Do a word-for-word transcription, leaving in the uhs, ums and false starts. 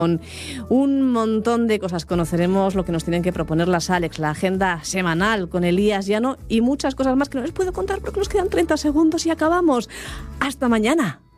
Un montón de cosas. Conoceremos lo que nos tienen que proponer las Alex, la agenda semanal con Elías Llano y muchas cosas más que no les puedo contar porque nos quedan treinta segundos y acabamos. ¡Hasta mañana!